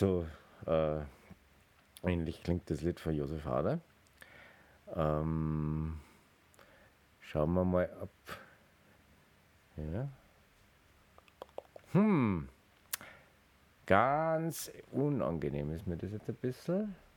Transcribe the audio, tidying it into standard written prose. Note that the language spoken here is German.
So ähnlich klingt das Lied von Josef Hader. Schauen wir mal ab. Ja. Ganz unangenehm ist mir das jetzt ein bisschen.